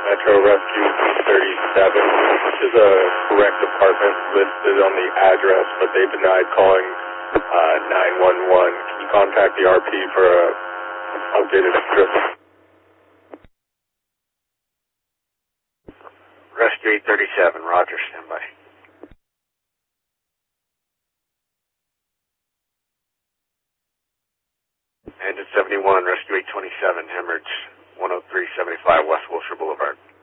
Metro Rescue 37. This is a correct department listed on the address, but they denied calling 911. Can you contact the RP for a updated address? Rescue 837, Roger, standby. Engine 71, Rescue 827, hemorrhage 10375 West Wilshire Boulevard.